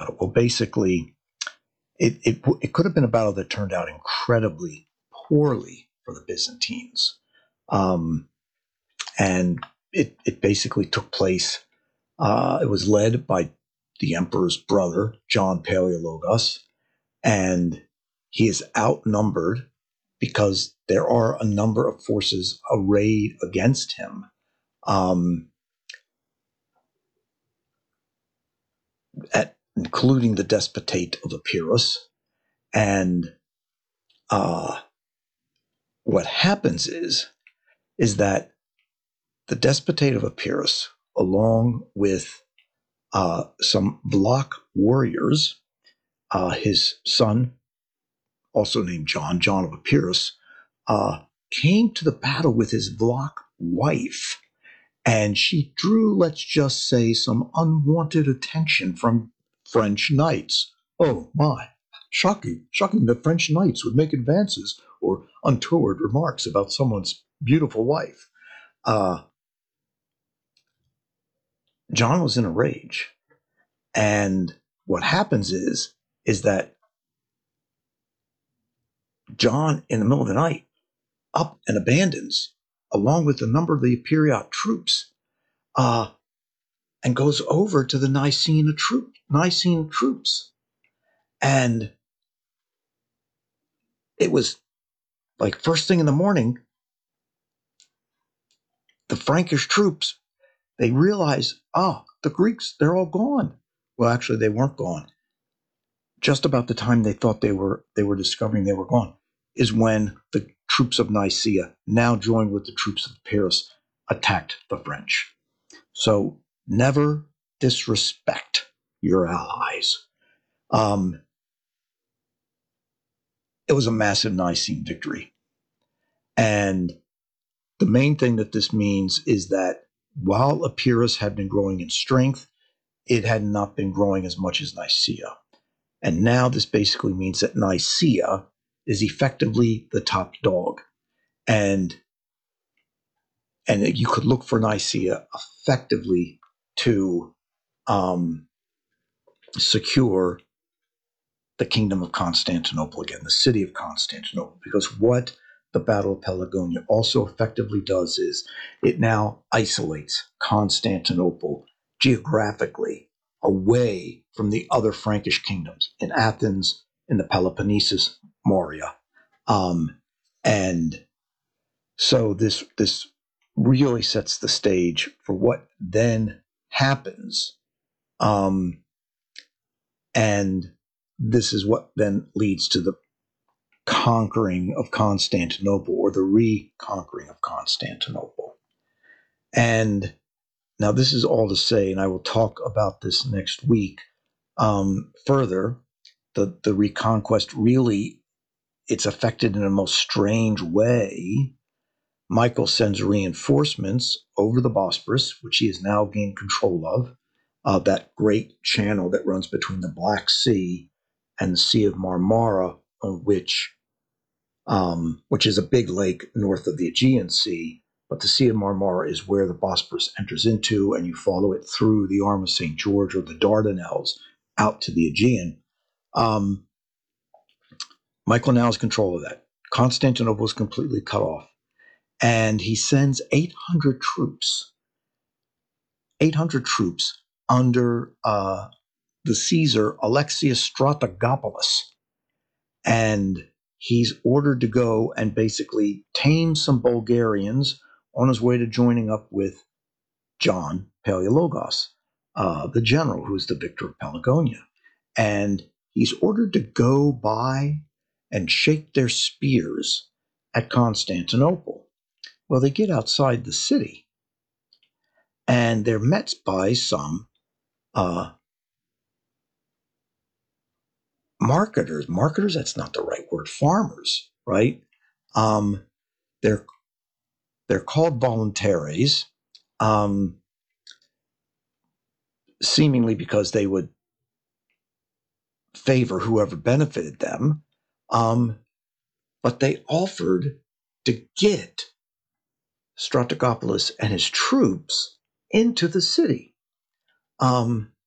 battle? Well, basically, it could have been a battle that turned out incredibly poorly for the Byzantines. Um, and it basically took place. It was led by the emperor's brother, John Paleologos, and he is outnumbered because there are a number of forces arrayed against him. Including the despotate of Epirus. And what happens is that the despotate of Epirus, along with some Vlach warriors, his son, also named John of Epirus, came to the battle with his Vlach wife. And she drew, let's just say, some unwanted attention from French knights. Oh my, shocking that French knights would make advances or untoward remarks about someone's beautiful wife. John was in a rage. And what happens is that John, in the middle of the night, up and abandons, along with a number of the Epirot troops, and goes over to the Nicene troops. And it was like first thing in the morning, the Frankish troops, they realize, the Greeks, they're all gone. Well, actually, they weren't gone. Just about the time they thought they were discovering they were gone is when the troops of Nicaea, now joined with the troops of Paris, attacked the French. So never disrespect your allies. It was a massive Nicene victory. And the main thing that this means is that while Epirus had been growing in strength, it had not been growing as much as Nicaea. And now this basically means that Nicaea is effectively the top dog. And you could look for Nicaea effectively to secure the kingdom of Constantinople again, the city of Constantinople, because what the Battle of Pelagonia also effectively does is it now isolates Constantinople geographically away from the other Frankish kingdoms in Athens, in the Peloponnesus, Morea. And so this really sets the stage for what then happens. And this is what then leads to the conquering of Constantinople, or the reconquering of Constantinople. And now this is all to say, and I will talk about this next week further, the reconquest really, it's affected in a most strange way. Michael sends reinforcements over the Bosporus, which he has now gained control of, that great channel that runs between the Black Sea and the Sea of Marmara, on which is a big lake north of the Aegean Sea. But the Sea of Marmara is where the Bosporus enters into, and you follow it through the Arm of St. George or the Dardanelles out to the Aegean. Michael now has control of that. Constantinople is completely cut off. And he sends 800 troops under the Caesar Alexius Strategopoulos. And he's ordered to go and basically tame some Bulgarians on his way to joining up with John Paleologos, the general who's the victor of Pelagonia. And he's ordered to go by and shake their spears at Constantinople. Well, they get outside the city, and they're met by some marketers. Marketers, that's not the right word. Farmers, right? They're called voluntaries, seemingly because they would favor whoever benefited them. But they offered to get Strategopoulos and his troops into the city.